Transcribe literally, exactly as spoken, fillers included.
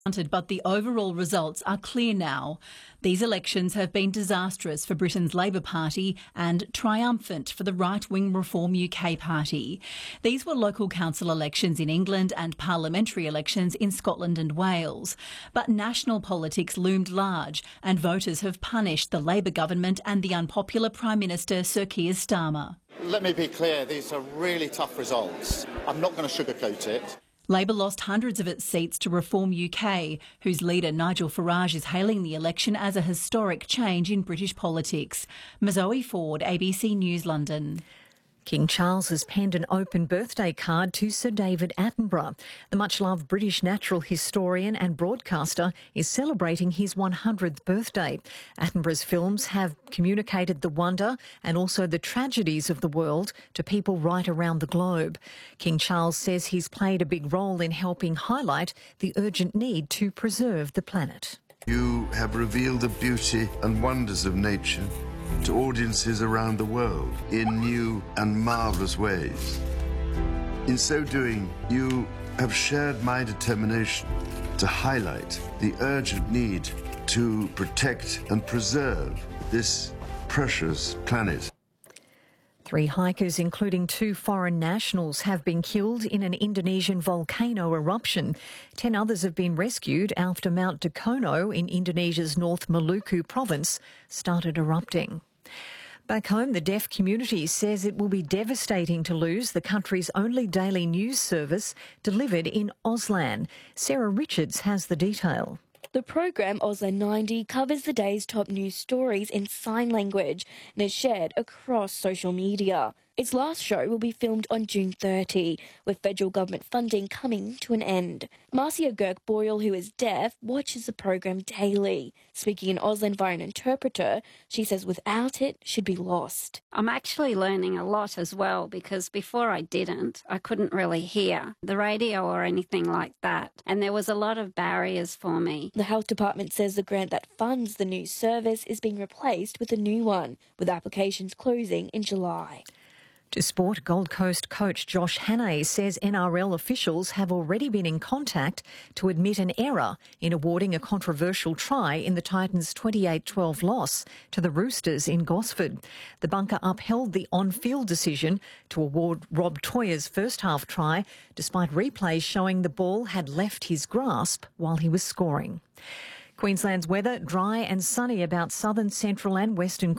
But the overall results are clear now. These elections have been disastrous for Britain's Labour Party and triumphant for the right-wing Reform U K Party. These were local council elections in England and parliamentary elections in Scotland and Wales. But national politics loomed large and voters have punished the Labour government and the unpopular Prime Minister Sir Keir Starmer. Let me be clear, these are really tough results. I'm not going to sugarcoat it. Labor lost hundreds of its seats to Reform U K, whose leader Nigel Farage is hailing the election as a historic change in British politics. Mazoe Ford, A B C News, London. King Charles has penned an open birthday card to Sir David Attenborough. The much-loved British natural historian and broadcaster is celebrating his one hundredth birthday. Attenborough's films have communicated the wonder and also the tragedies of the world to people right around the globe. King Charles says he's played a big role in helping highlight the urgent need to preserve the planet. You have revealed the beauty and wonders of nature to audiences around the world in new and marvellous ways. In so doing, you have shared my determination to highlight the urgent need to protect and preserve this precious planet. Three hikers, including two foreign nationals, have been killed in an Indonesian volcano eruption. Ten others have been rescued after Mount Dukono in Indonesia's North Maluku province started erupting. Back home, the deaf community says it will be devastating to lose the country's only daily news service delivered in Auslan. Sarah Richards has the detail. The program Auslan ninety covers the day's top news stories in sign language and is shared across social media. Its last show will be filmed on June thirtieth, with federal government funding coming to an end. Marcia Girk-Boyle, who is deaf, watches the program daily. Speaking in Auslan via an interpreter, she says without it, she'd be lost. I'm actually learning a lot as well, because before I didn't, I couldn't really hear the radio or anything like that, and there was a lot of barriers for me. The Health Department says the grant that funds the news service is being replaced with a new one, with applications closing in July. To sport, Gold Coast coach Josh Hannay says N R L officials have already been in contact to admit an error in awarding a controversial try in the Titans' twenty-eight twelve loss to the Roosters in Gosford. The bunker upheld the on-field decision to award Rob Toyer's first-half try, despite replays showing the ball had left his grasp while he was scoring. Queensland's weather, dry and sunny about southern, central and western